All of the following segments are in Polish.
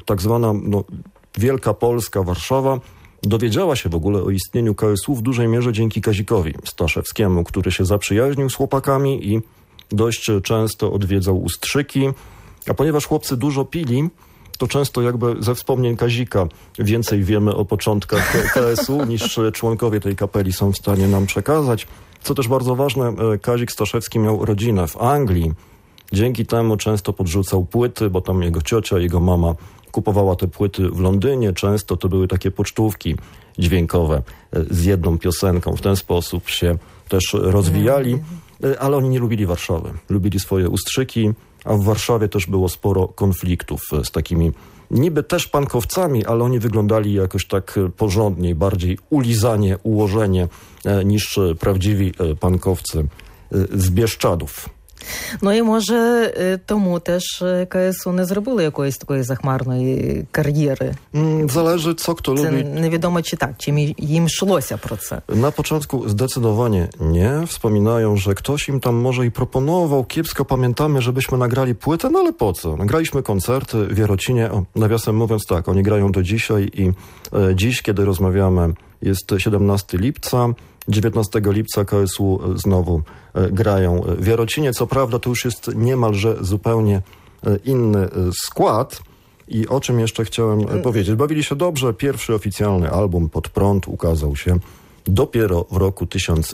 tak zwana Wielka Polska, Warszawa, dowiedziała się w ogóle o istnieniu KSU w dużej mierze dzięki Kazikowi Staszewskiemu, który się zaprzyjaźnił z chłopakami i dość często odwiedzał Ustrzyki. A ponieważ chłopcy dużo pili, to często jakby ze wspomnień Kazika więcej wiemy o początkach KSU niż członkowie tej kapeli są w stanie nam przekazać. Co też bardzo ważne, Kazik Staszewski miał rodzinę w Anglii. Dzięki temu często podrzucał płyty, bo tam jego ciocia, jego mama kupowała te płyty w Londynie. Często to były takie pocztówki dźwiękowe z jedną piosenką. W ten sposób się też rozwijali, ale oni nie lubili Warszawy. Lubili swoje Ustrzyki, a w Warszawie też było sporo konfliktów z takimi niby też pankowcami, ale oni wyglądali jakoś tak porządniej, bardziej ulizanie, ułożenie niż prawdziwi pankowcy z Bieszczadów. Ну і може тому теж КСУ не зробили якоїсь такої захмарної кар'єри? Zależy, co kto Це lubi. невідомо чи так, чи їм йшлося про це. Na początku zdecydowanie nie. Wspominają, że ktoś im tam może i proponował. Kiepsko pamiętamy, żebyśmy nagrali płytę, no ale po co? Nagraliśmy koncerty w Jarocinie. Nawiasem mówiąc tak, oni grają do dzisiaj i dziś, kiedy rozmawiamy, jest 17 lipca. 19 lipca KSU znowu grają w Jarocinie. Co prawda to już jest niemalże zupełnie inny skład. I o czym jeszcze chciałem powiedzieć. Bawili się dobrze. Pierwszy oficjalny album Pod prąd ukazał się dopiero w roku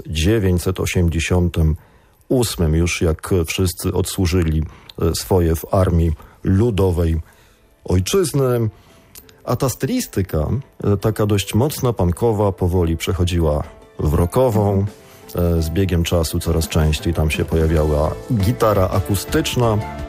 1988. Już jak wszyscy odsłużyli swoje w Armii Ludowej Ojczyzny. A ta stylistyka, taka dość mocna, punkowa, powoli przechodziła w rockową. Z biegiem czasu coraz częściej tam się pojawiała gitara akustyczna.